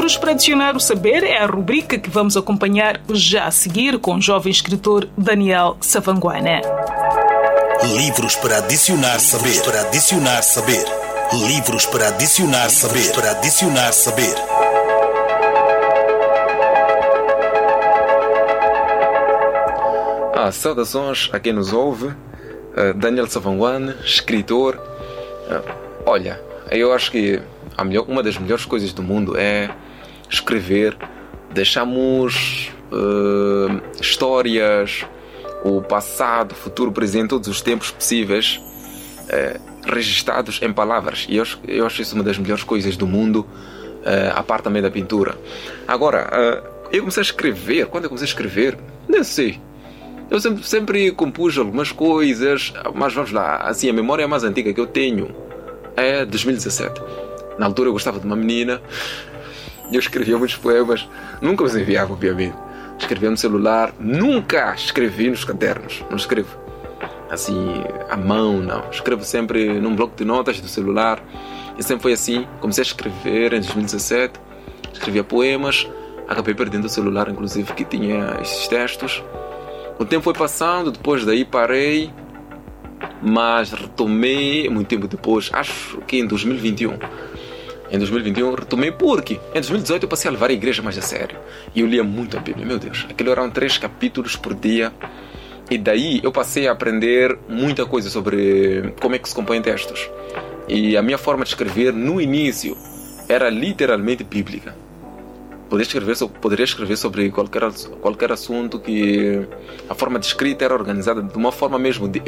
Livros para Adicionar o Saber é a rubrica que vamos acompanhar já a seguir com o jovem escritor Daniel Savanguana. Livros para adicionar saber. Para adicionar saber. Livros para adicionar saber. Para adicionar saber. Saudações a quem nos ouve. Daniel Savanguana, escritor. Olha, eu acho que uma das melhores coisas do mundo é escrever. Deixamos histórias, o passado, futuro, presente, todos os tempos possíveis registrados em palavras. E eu acho isso uma das melhores coisas do mundo, a parte também da pintura. Agora, eu comecei a escrever. Quando eu comecei a escrever, não sei. Eu sempre compus algumas coisas, mas vamos lá, assim, a memória mais antiga que eu tenho é 2017. Na altura eu gostava de uma menina, eu escrevia muitos poemas, nunca os enviava, obviamente. Escrevia no celular, nunca escrevi nos cadernos, não escrevo assim, à mão, não. Escrevo sempre num bloco de notas do celular, e sempre foi assim. Comecei a escrever em 2017, escrevia poemas, acabei perdendo o celular, inclusive, que tinha esses textos. O tempo foi passando, depois daí parei, mas retomei muito tempo depois, acho que em 2021. Em 2021 retomei porque em 2018 eu passei a levar a igreja mais a sério. E eu lia muito a Bíblia, meu Deus. Aquilo eram 3 capítulos por dia. E daí eu passei a aprender muita coisa sobre como é que se compõem textos. E a minha forma de escrever no início era literalmente bíblica. Poderia escrever sobre qualquer assunto, que a forma de escrita era organizada de uma forma mesmo de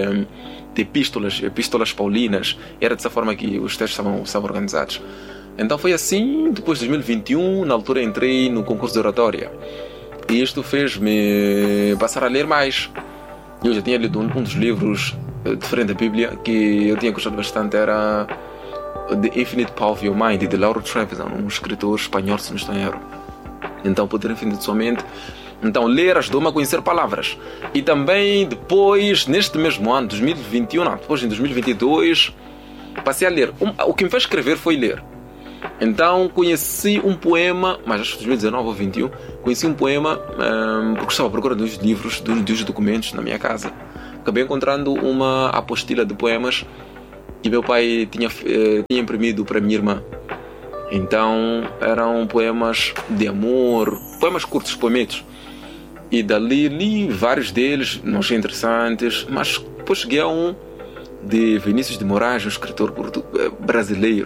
epístolas paulinas. Era dessa forma que os textos estavam organizados. Então foi assim. Depois de 2021, na altura entrei no concurso de oratória, e isto fez-me passar a ler mais. Eu já tinha lido um dos livros diferente da Bíblia que eu tinha gostado bastante, era The Infinite Power of Your Mind, de Lauro Trevisan, um escritor espanhol, se não estou em erro. Então, Poder Infinito de Sua Mente. Então, ler ajudou-me a conhecer palavras. E também, depois, neste mesmo ano, 2021, depois em 2022, passei a ler. O que me fez escrever foi ler. Então, conheci um poema, mas acho que 2019 ou 2021, conheci um poema, porque estava à procura dos livros, dos documentos na minha casa. Acabei encontrando uma apostila de poemas que meu pai tinha imprimido para minha irmã. Então eram poemas de amor, poemas curtos, poemetos. E dali li vários deles, não achei interessantes, mas depois cheguei a um de Vinícius de Moraes, um escritor brasileiro.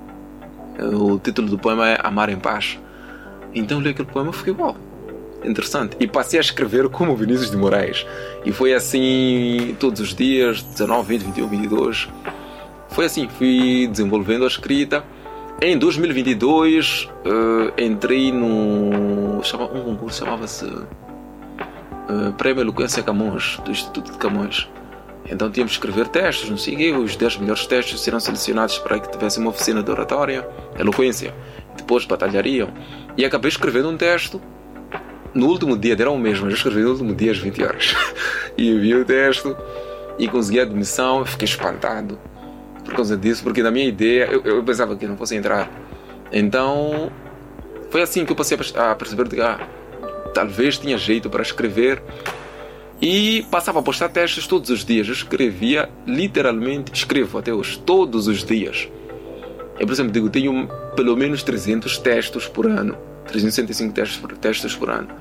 O título do poema é Amar em Paz. Então li aquele poema e fiquei, uau, interessante. E passei a escrever como Vinícius de Moraes. E foi assim todos os dias, 19, 20, 21, 22. Foi assim, fui desenvolvendo a escrita. Em 2022 entrei um concurso, chamava-se Prêmio Eloquência Camões, do Instituto de Camões. Então tínhamos que escrever textos, não sei, os 10 melhores textos serão selecionados para que tivesse uma oficina de oratória, eloquência. Depois batalhariam. E acabei escrevendo um texto no último dia, era o mesmo, mas eu escrevi no último dia às 20 horas. E enviei o texto e consegui a admissão, fiquei espantado por causa disso, porque na minha ideia eu pensava que não fosse entrar. Então foi assim que eu passei a perceber que talvez tinha jeito para escrever, e passava a postar textos todos os dias. Eu escrevia literalmente, escrevo até hoje, todos os dias. Eu, por exemplo, tenho pelo menos 300 textos por ano, 365 textos por ano.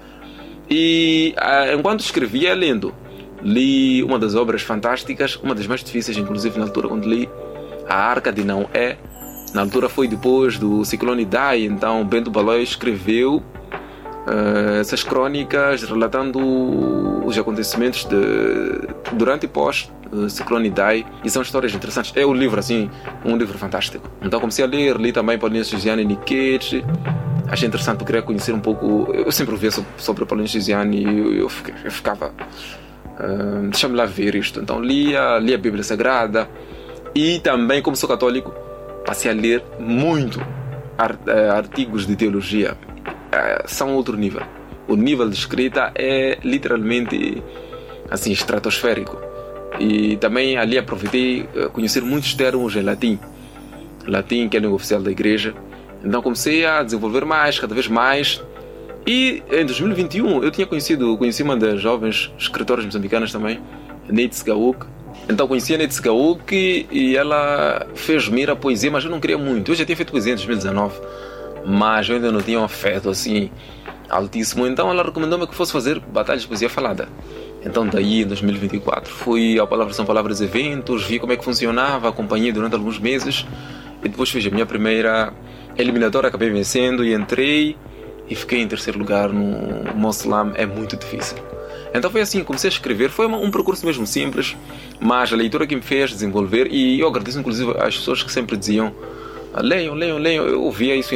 E enquanto escrevia, lendo, li uma das obras fantásticas, uma das mais difíceis, inclusive na altura quando li, A Arca de Noé. Na altura foi depois do ciclone Idai, então Bento Baloi escreveu essas crônicas relatando os acontecimentos durante e pós ciclone Idai, e são histórias interessantes. É um livro assim, um livro fantástico. Então comecei a ler, li também Paulinho Giussiani e Nietzsche. Achei interessante porque queria conhecer um pouco. Eu sempre ouvia sobre Paulinho Giussiani e eu ficava deixa-me lá ver isto. Então li a Bíblia Sagrada, e também, como sou católico, passei a ler muito artigos de teologia. São outro nível. O nível de escrita é literalmente assim, estratosférico. E também ali aproveitei conhecer muitos termos em latim, que é a língua oficial da igreja. Então comecei a desenvolver mais, cada vez mais. E em 2021 eu conheci uma das jovens escritoras moçambicanas também, Neide Gauk. Então conheci a Neide Gauk e ela fez-me ir à poesia, mas eu não queria muito. Eu já tinha feito poesia em 2019, mas eu ainda não tinha um afeto assim altíssimo. Então ela recomendou-me que fosse fazer batalhas de poesia falada. Então daí em 2024 fui ao Palavras São Palavras eventos, vi como é que funcionava, acompanhei durante alguns meses e depois fiz a minha primeira eliminatória, acabei vencendo e entrei e fiquei em terceiro lugar no Moçlam. É muito difícil. Então foi assim, comecei a escrever. Foi um percurso mesmo simples, mas a leitura que me fez desenvolver, e eu agradeço inclusive às pessoas que sempre diziam leiam. Eu ouvia isso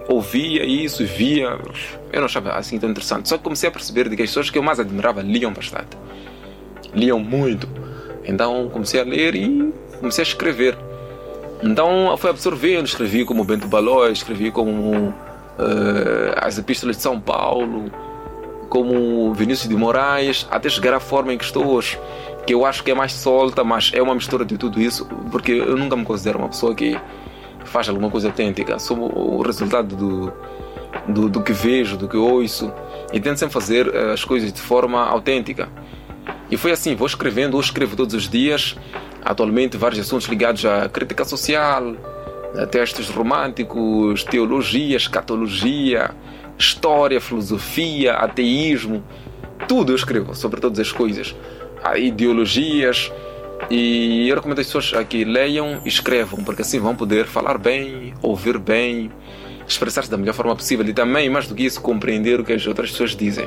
e via, eu não achava assim tão interessante. Só que comecei a perceber que as pessoas que eu mais admirava liam bastante, liam muito. Então comecei a ler e comecei a escrever. Então foi absorvendo, escrevi como Bento Balói, escrevi como as Epístolas de São Paulo, como Vinícius de Moraes, até chegar à forma em que estou hoje, que eu acho que é mais solta, mas é uma mistura de tudo isso, porque eu nunca me considero uma pessoa que faz alguma coisa autêntica. Sou o resultado do que vejo, do que ouço, e tento sempre fazer as coisas de forma autêntica. E foi assim, vou escrevendo, eu escrevo todos os dias, atualmente vários assuntos ligados à crítica social, a textos românticos, teologia, escatologia, história, filosofia, ateísmo, tudo eu escrevo sobre todas as coisas, ideologias. E eu recomendo as pessoas a que leiam e escrevam, porque assim vão poder falar bem, ouvir bem, expressar-se da melhor forma possível e também, mais do que isso, compreender o que as outras pessoas dizem.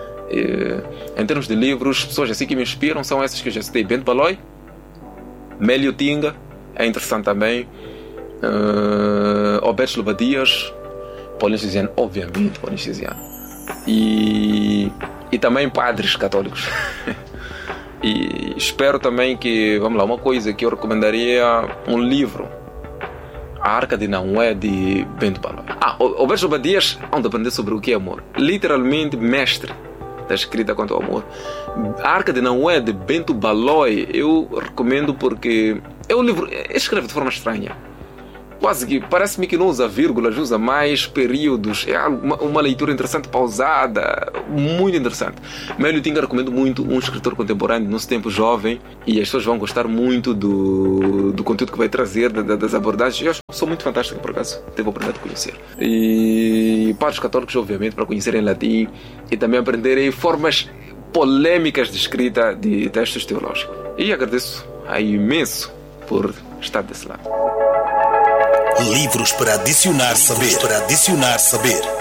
Em termos de livros, pessoas assim que me inspiram são essas que eu já citei: Bento Balói, Mélio Tinga, é interessante também, Alberto Lobadias, Paulinho Cesiano, obviamente Paulinho Cesiano, e também padres católicos. E espero também que, vamos lá, uma coisa que eu recomendaria, um livro, A Arca de Noé, de Bento Balói. Alberto Lobadias, onde aprender sobre o que é amor, literalmente mestre da escrita quanto ao amor. A Arca de Noé, de Bento Balói, eu recomendo porque é um livro, escreve de forma estranha, quase que parece-me que não usa vírgulas, usa mais períodos. É uma leitura interessante, pausada, muito interessante. Mélio Tinga recomendo muito, um escritor contemporâneo, nosso tempo jovem, e as pessoas vão gostar muito do conteúdo que vai trazer, das abordagens. Eu acho uma pessoa muito fantástica, por acaso, teve a oportunidade de conhecer. E padres católicos, obviamente, para conhecerem latim e também aprenderem formas polêmicas de escrita de textos teológicos. E agradeço imenso por estar desse lado. Livros para adicionar saber.